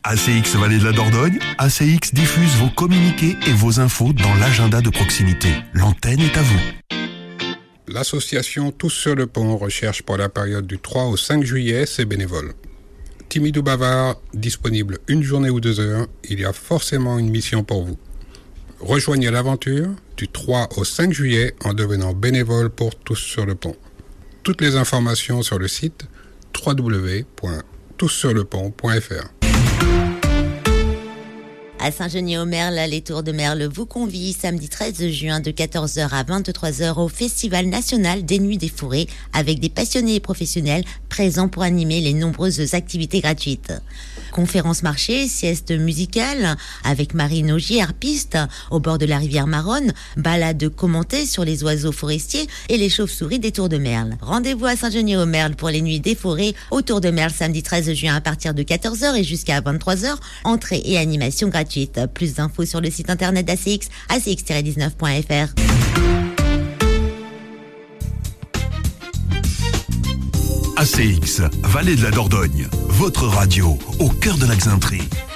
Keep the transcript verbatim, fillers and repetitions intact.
A C X Vallée de la Dordogne, A C X diffuse vos communiqués et vos infos dans l'agenda de proximité. L'antenne est à vous. L'association Tous sur le Pont recherche pour la période du trois au cinq juillet ses bénévoles. Timide ou bavard, disponible une journée ou deux heures, il y a forcément une mission pour vous. Rejoignez l'aventure du trois au cinq juillet en devenant bénévole pour Tous sur le Pont. Toutes les informations sur le site w w w point tous sur le pont point f r. À Saint-Genis-au-Merle, les Tours de Merle vous convient samedi treize juin de quatorze heures à vingt-trois heures au Festival national des Nuits des Forêts avec des passionnés et professionnels présents pour animer les nombreuses activités gratuites. Conférences marché, sieste musicale avec Marine Augier, harpiste, au bord de la rivière Maronne, balade commentée sur les oiseaux forestiers et les chauves-souris des Tours de Merle. Rendez-vous à Saint-Genis-au-Merle pour les Nuits des Forêts au Tours de Merle samedi treize juin à partir de quatorze heures et jusqu'à vingt-trois heures. Entrée et animation gratuite. Plus d'infos sur le site internet d'A C X, a c x tiret dix-neuf point f r. A C X, Vallée de la Dordogne, votre radio au cœur de la Xainterie.